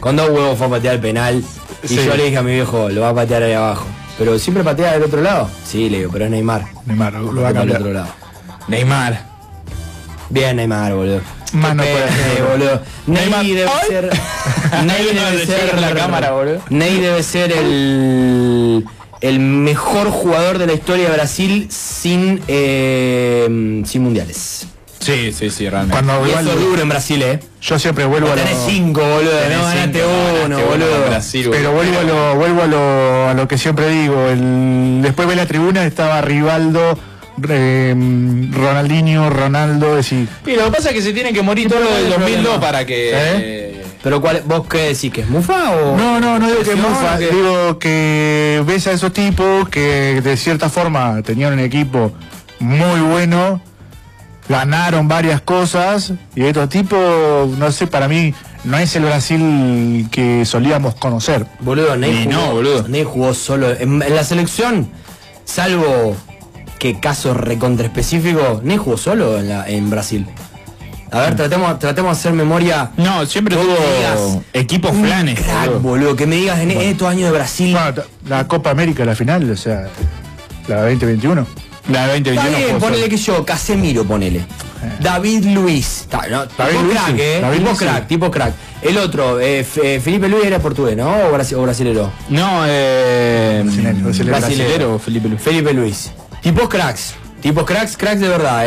Con 2 huevos fue a patear el penal. Y Sí. yo le dije a mi viejo, lo va a patear ahí abajo. Pero siempre patea del otro lado. Sí, le digo, pero es Neymar. Neymar lo va a Patea del cambiar. otro lado. Neymar. Bien, Neymar, boludo. Más no Qué puede pena, hacer. boludo. Ney debe ¡Ay! ser. Ney debe ser la cámara, boludo. Ney debe ser el mejor jugador de la historia de Brasil sin mundiales. Sí, realmente. Cuando Y igual, eso es duro en Brasil, yo siempre vuelvo a Tenés lo, 5, boludo. Tenés No ganaste cinco, uno, ganaste uno boludo. con Brasil, pero boludo. vuelvo a lo que siempre digo. Después de la tribuna estaba Rivaldo, Ronaldinho, Ronaldo, decir. Y lo que pasa es que se tienen que morir todos los del 2002 para que... Pero ¿vos qué decís? ¿Que es mufa o...? No digo que ¿Presión mufa, o qué? digo que ves a esos tipos que de cierta forma tenían un equipo muy bueno, ganaron varias cosas, y estos tipos, no sé, para mí no es el Brasil que solíamos conocer. Boludo, Ney Y jugó, no, boludo. Ney jugó solo. En la selección, salvo que caso recontraespecífico, Ney jugó solo en Brasil. A ver, tratemos de hacer memoria. No, siempre Vos tuvo me digas, equipos un flanes. crack, boludo. boludo, que me digas en estos años de Brasil. Bueno, la Copa América, la final, o sea, la 2021. La de Está 2021 bien, jugó ponele solo. que yo, Casemiro, ponele. David Luiz. David Tipo Luiz, crack, sí. David tipo Luiz, crack, sí. tipo crack. El otro, Felipe Luis era portugués, ¿no? O brasilero. No, Brasilero, Felipe Luis. Felipe Luis. Tipos cracks, cracks de verdad,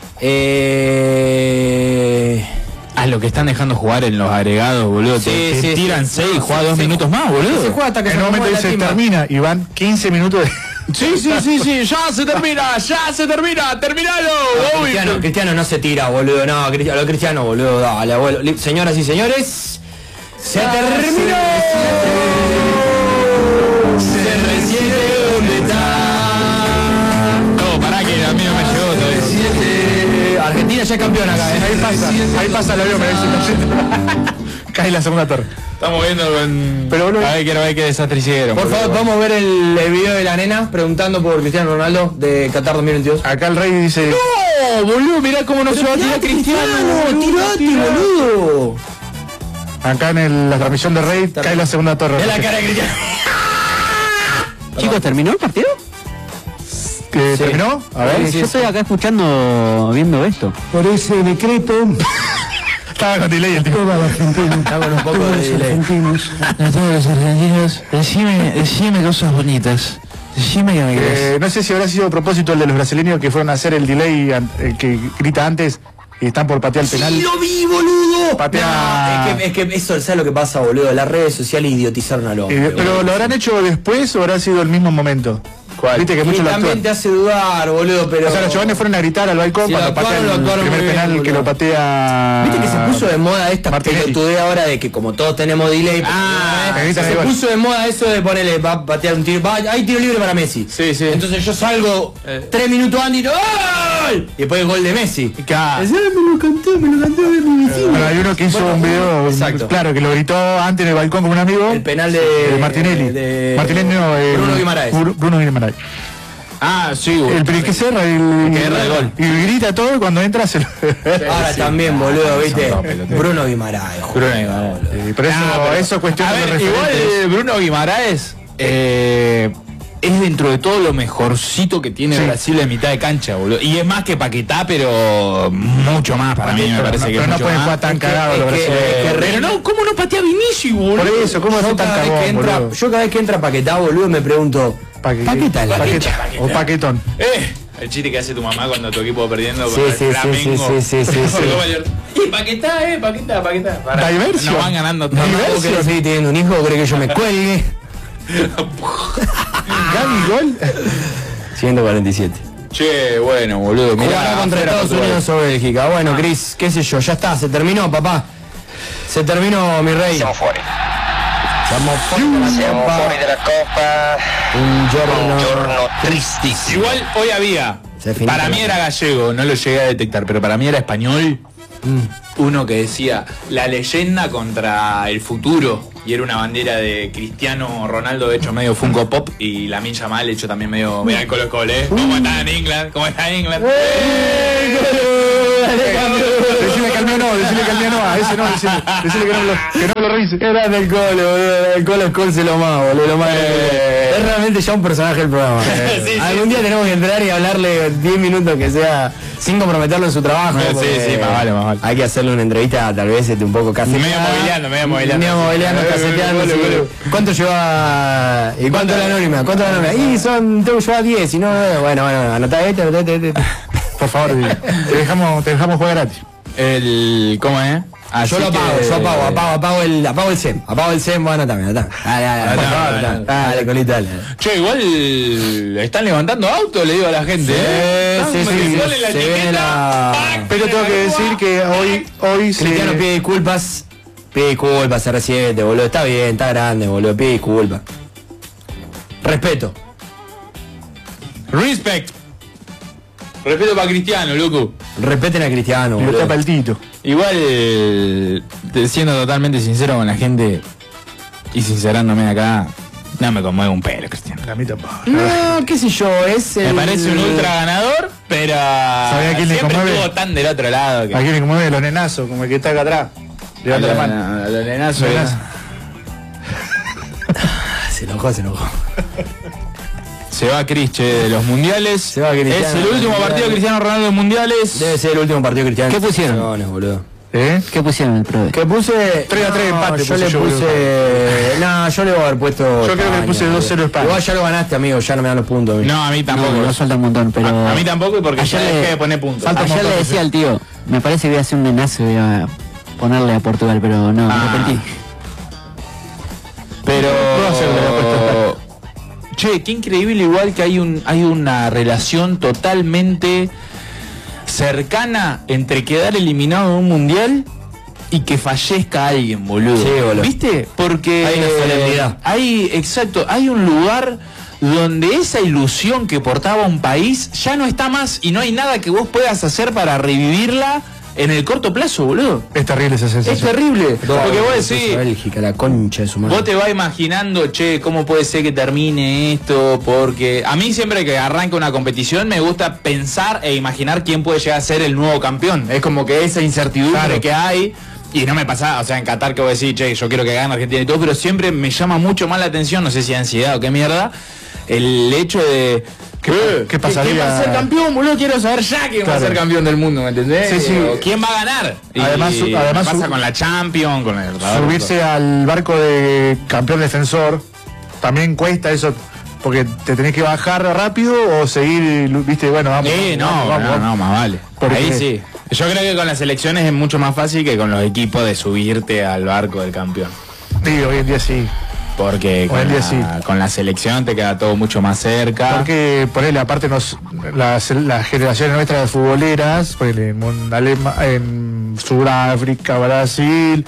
Ah, lo que están dejando jugar en los agregados, boludo. Sí, te sí, tiran sí. 6 y juega 2 Sí, minutos más, Se boludo. juega hasta que En se un momento mueve la dice timba. termina y van 15 minutos de... Sí, ya se termina, terminalo. Cristiano no se tira, boludo, no, Cristiano, boludo, dale, abuelo. Señoras y señores, se terminó. CR7, ¿dónde está? No, pará que a mí no me llegó todavía. Argentina ya es campeona acá, Ahí pasa el avión, me dice. Cae la segunda torre. Estamos viendo con... Pero, boludo, a ver qué desastre hicieron. Por favor, vamos a ver el video de la nena preguntando por Cristiano Ronaldo de Qatar 2022. acá el rey dice... ¡No, boludo! Mirá cómo no se va a tirar Cristiano. tirate, boludo. Acá en la transmisión de Rey cae la segunda torre. Es la cara de Cristiano. Chicos, ¿terminó el partido? ¿Que terminó? A ver. Yo estoy acá escuchando, viendo esto. Por ese decreto, Estaba con delay el tipo. toda la Argentina, Está con un poco todos de los delay. argentinos, A todos los argentinos, decime cosas bonitas. Decime que me querés. No sé si habrá sido a propósito el de los brasileños que fueron a hacer el delay, el que grita antes y están por patear el penal. ¡Sí, lo vi, boludo! Patea- No, es que eso, ¿sabes lo que pasa, boludo? Las redes sociales idiotizaron al hombre. Pero boludo. ¿lo habrán hecho después o habrá sido el mismo momento? ¿Cuál? Viste que Y muchos lo también actúan. te hace dudar, boludo, pero... O sea, los chavales fueron a gritar al balcón Sí, cuando lo patea actuaron el muy primer bien, penal que boludo. lo patea... Viste que se puso de moda esta Martinelli. pelotudez ahora de que como todos tenemos delay, ahí se está igual. puso de moda eso de ponerle, va a patear un tiro, hay tiro libre para Messi. Sí, sí. Entonces yo salgo 3 minutos antes y digo, ¡gol! Y después el gol de Messi. Claro. Decía, me lo cantó mi vecino. Bueno, hay uno que hizo un video, exacto. claro, que lo gritó antes en el balcón con un amigo. El penal de Martinelli. Martinelli no, Bruno Guimaraes. Bruno Guimaraes. Ah, sí, boludo. El que cerra que erra el gol. Y grita todo y cuando entra se lo... Ahora también, boludo, viste. Son dos pelotudos. Bruno Guimaraes. Bruno Guimaraes. Pero eso, pero- eso es cuestión A de ver, igual referentes. Bruno Guimaraes es dentro de todo lo mejorcito que tiene Sí. Brasil en mitad de cancha, boludo. Y es más que Paquetá, pero mucho más para mí me parece que pero es no mucho pueden más. jugar tan cagados los es que- brasileños. Pero no, ¿cómo no patea Vinicius, boludo? Por eso, ¿cómo Yo es tan cada, vez que cagón, entra, boludo? yo cada vez que entra Paquetá, boludo, me pregunto, Paquetá en la cancha. O Paquetón. El chiste que hace tu mamá cuando tu equipo va perdiendo Sí, con el sí, sí, Flamengo. sí. Y Paquetá, Paquetá. Para, Diversión. no van ganando todo. ¿Vos querés seguir teniendo un hijo o querés que yo me cuelgue? Gaby, gol. 147. Che, bueno, boludo, Jugará mirá. contra afuera Estados Portugal. Unidos o Bélgica. Bueno, Cris, qué sé yo, ya está, se terminó, papá. Se terminó, mi rey. Siamo fuori. Siamo fuori della Siamo Coppa. fuori della Coppa. Un giorno, Un giorno tristissimo. Igual hoy había. Se finita Para mí la- era gallego, no lo llegué a detectar, pero para mí era español. Uno que decía la leyenda contra el futuro. Y era una bandera de Cristiano Ronaldo, de hecho medio Funko Pop. Y la Minja Mal, hecho también medio. Mirá el Colo Colo, ¿eh? ¿Cómo está en England? ¿Cómo está en England? Decirle que al mío no, decirle que al mío no, a ese no, decirle que no lo revise. Grande el Colo, boludo. El Colo es Conce lo más, boludo. Lo más es realmente ya un personaje del programa. Algún día tenemos que entrar y hablarle 10 minutos que sea sin comprometerlo en su trabajo. Sí, más vale. Hay que hacerle una entrevista tal vez un poco caseteada. Medio movileando. Caseteando. ¿Cuánto lleva? ¿Y cuánto es la nómina? Y lleva 10, y no, bueno, anotá este. Por favor, te dejamos jugar gratis. ¿Cómo es? Yo lo apago, apago el SEM, bueno, también. Dale, colita, dale. Che, igual están levantando autos, le digo a la gente. Sí. Se viene la... Pero tengo que decir que hoy Cristiano pide disculpas, CR7, boludo, está bien, está grande, boludo, pide disculpas. Respeto para Cristiano, loco. Respeten a Cristiano, lo boludo. tapa el Tito. Igual, siendo totalmente sincero con la gente y sincerándome acá, no me conmueve un pelo, Cristiano. La mitad pa. No, qué sé yo, es Me parece un ultra ganador, pero ¿sabe a quién le siempre conmueve? estuvo tan del otro lado que... Aquí le conmueve los nenazos, como el que está acá atrás. Levanta la mano. Los nenazos. Nenazo. Se enojó. Se va Cris, de los mundiales. Se va Cristiano. Es el último partido de Cristiano Ronaldo en mundiales. Debe ser el último partido cristiano. ¿Qué pusieron? Boludo. ¿Qué pusieron el prove? ¿Qué puse? 3-3 empate Yo puse le yo, puse... No, yo le voy a haber puesto... Yo creo que le puse 2-0 España. Igual ya lo ganaste, amigo, ya no me dan los puntos. Amigo. No, a mí tampoco. No, falta un montón, pero... A mí tampoco, porque Ayer ya le- dejé de poner puntos. Falta un Ayer le montón, decía al tío, me parece que voy a hacer un nenazo y voy a ponerle a Portugal, pero no, me arrepentí. Pero... No va a ser de la puesta Che, qué increíble igual que hay una relación totalmente cercana entre quedar eliminado de un mundial y que fallezca alguien, boludo. Sí, boludo. ¿Viste? Porque Hay una solemnidad. Hay un lugar donde esa ilusión que portaba un país ya no está más y no hay nada que vos puedas hacer para revivirla en el corto plazo, boludo. Es terrible esa sensación. Es terrible. Porque vos decís, Bélgica, la concha de su madre. vos te vas imaginando, che, cómo puede ser que termine esto, porque a mí siempre que arranca una competición me gusta pensar e imaginar quién puede llegar a ser el nuevo campeón. Es como que esa incertidumbre Claro. que hay, y no me pasa, o sea, en Qatar que vos decís, che, yo quiero que gane Argentina y todo, pero siempre me llama mucho más la atención, no sé si ansiedad o qué mierda, el hecho de... ¿Qué pasaría? ¿Quién va a ser campeón, boludo? Quiero saber ya quién va a Claro. ser campeón del mundo, ¿me entendés? Sí, sí. O ¿quién va a ganar? Además, Y además pasa con la Champions, con el... Subirse al barco de campeón defensor también cuesta eso, porque te tenés que bajar rápido o seguir, viste, bueno, vamos. No, más vale. Porque- Ahí sí. Yo creo que con las selecciones es mucho más fácil que con los equipos de subirte al barco del campeón. Sí, hoy en día sí. Porque Hoy en día sí. con la selección te queda todo mucho más cerca. Porque, ponele, aparte las generaciones nuestras de futboleras, ponele, en Sudáfrica, Brasil,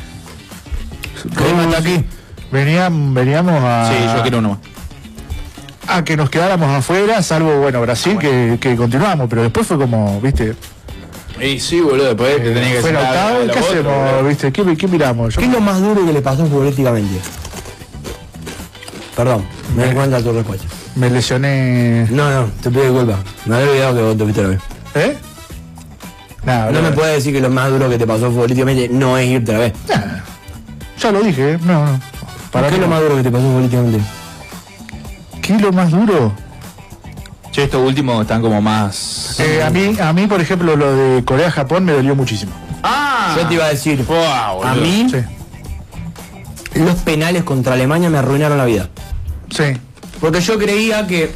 hasta aquí. veníamos a... Sí, yo quiero uno más. a que nos quedáramos afuera, salvo, bueno, Brasil, que continuamos, pero después fue como, viste, Y sí, boludo, después te tenés que fuera sentar a octavo, los ¿qué otros, hacemos? boludo. ¿Viste? ¿Qué miramos? Yo- ¿Qué es lo más duro que le pasó futbolísticamente? Perdón, me doy cuenta de tu respuesta. Me lesioné... No, te pido disculpas. Me había olvidado que vos te fuiste la vez. ¿Eh? Nada, No me puedes decir que lo más duro que te pasó futbolísticamente no es irte a la vez. Ya lo dije, ¿eh? No. ¿Para qué es lo más duro que te pasó futbolísticamente? ¿Qué es lo más duro? Che, estos últimos están como más... A mí, por ejemplo, lo de Corea-Japón me dolió muchísimo. ¡Ah! Yo te iba a decir, Wow, a boludo. mí Sí. los penales contra Alemania me arruinaron la vida. Sí. Porque yo creía que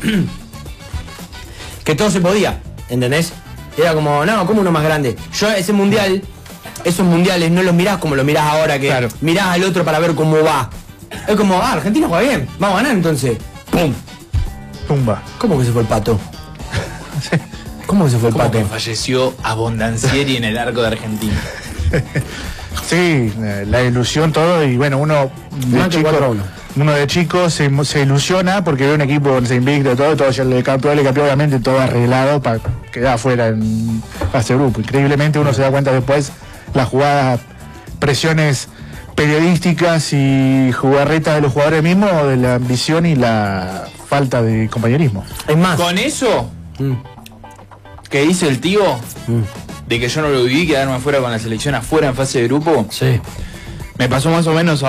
todo se podía, ¿entendés? Era como, no, como uno más grande. Yo esos mundiales no los mirás como los mirás ahora, que Claro. mirás al otro para ver cómo va. Es como, Argentina juega bien, vamos a ganar entonces. ¡Pum! Tumba. ¿Cómo que se fue el pato? ¿Cómo que se fue el Como pato? que falleció Abondancieri en el arco de Argentina. Sí, la ilusión, todo, y bueno, uno Más que de 4-1. chico se ilusiona porque ve un equipo, se invicto, todo ya le campeó, obviamente todo arreglado para quedar afuera en fase de grupo. Increíblemente uno se da cuenta después las jugadas, presiones periodísticas y jugarretas de los jugadores mismos, de la ambición y la falta de compañerismo. Es más, Con eso que dice el tío, de que yo no lo viví, quedarme afuera con la selección afuera en fase de grupo, Sí. me pasó más o menos